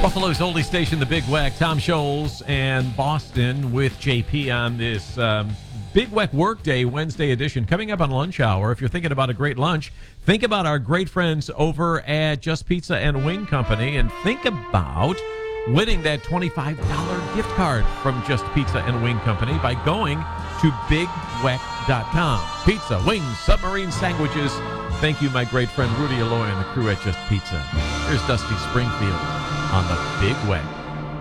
Buffalo's oldie station, the Big Weck. Tom Scholes and Boston with JP on this Big Weck Workday Wednesday edition. Coming up on lunch hour, if you're thinking about a great lunch, think about our great friends over at Just Pizza and Wing Company, and think about winning that $25 gift card from Just Pizza and Wing Company by going to BigWeck.com. Pizza, wings, submarine sandwiches. Thank you, my great friend Rudy Alloy and the crew at Just Pizza. Here's Dusty Springfield on the Big Weck.